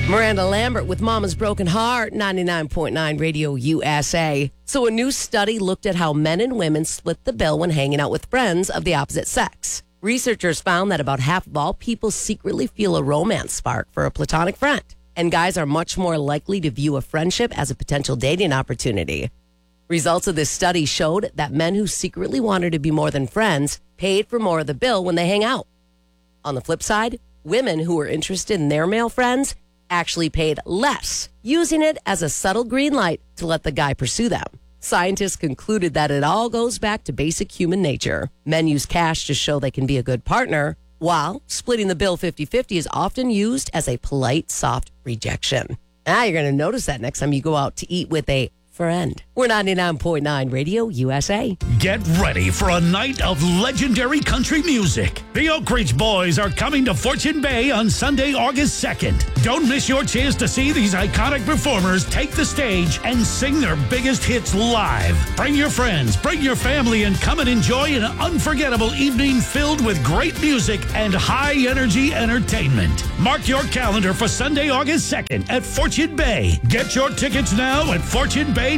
Miranda Lambert with Mama's Broken Heart, 99.9 Radio USA. So a new study looked at how men and women split the bill when hanging out with friends of the opposite sex. Researchers found that about half of all people secretly feel a romance spark for a platonic friend. And guys are much more likely to view a friendship as a potential dating opportunity. Results of this study showed that men who secretly wanted to be more than friends paid for more of the bill when they hang out. On the flip side, women who were interested in their male friends actually paid less, using it as a subtle green light to let the guy pursue them. Scientists concluded that it all goes back to basic human nature. Men use cash to show they can be a good partner, while splitting the bill 50-50 is often used as a polite, soft rejection. Now you're going to notice that next time you go out to eat with a friend. We're 99.9 Radio USA. Get ready for a night of legendary country music. The Oak Ridge Boys are coming to Fortune Bay on Sunday, August 2nd. Don't miss your chance to see these iconic performers take the stage and sing their biggest hits live. Bring your friends, bring your family, and come and enjoy an unforgettable evening filled with great music and high-energy entertainment. Mark your calendar for Sunday, August 2nd at Fortune Bay. Get your tickets now at fortunebay.com.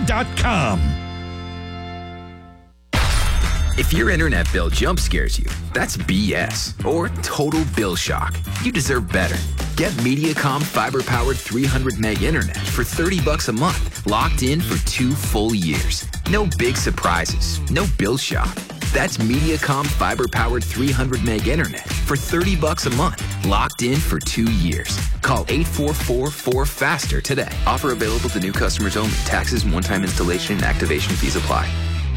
If your internet bill jump scares you, that's BS or total bill shock. You deserve better. Get Mediacom fiber-powered 300 meg internet for $30 a month, locked in for 2 full years. No big surprises, no bill shock. That's Mediacom fiber-powered 300 meg internet for $30 a month, locked in for 2 years. Call 844-4FASTER today. Offer available to new customers only. Taxes, one-time installation, and activation fees apply.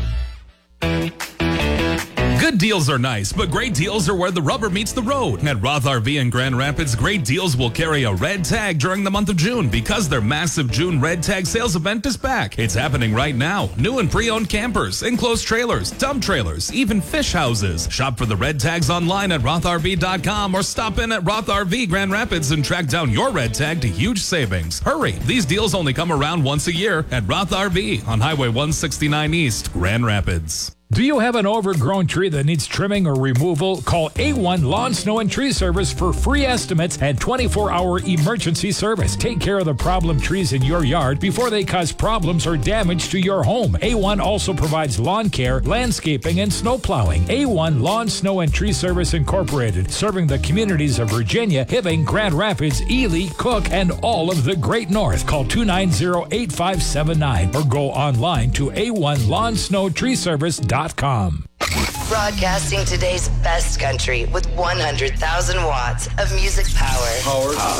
Good deals are nice, but great deals are where the rubber meets the road. At Roth RV in Grand Rapids, great deals will carry a red tag during the month of June because their massive June red tag sales event is back. It's happening right now. New and pre-owned campers, enclosed trailers, dump trailers, even fish houses. Shop for the red tags online at rothrv.com or stop in at Roth RV Grand Rapids and track down your red tag to huge savings. Hurry, these deals only come around once a year at Roth RV on Highway 169 East, Grand Rapids. Do you have an overgrown tree that needs trimming or removal? Call A1 Lawn, Snow, and Tree Service for free estimates and 24-hour emergency service. Take care of the problem trees in your yard before they cause problems or damage to your home. A1 also provides lawn care, landscaping, and snow plowing. A1 Lawn, Snow, and Tree Service Incorporated, serving the communities of Virginia, Hibbing, Grand Rapids, Ely, Cook, and all of the Great North. Call 290-8579 or go online to a1lawnsnowtreeservice.com. Broadcasting today's best country with 100,000 watts of music power.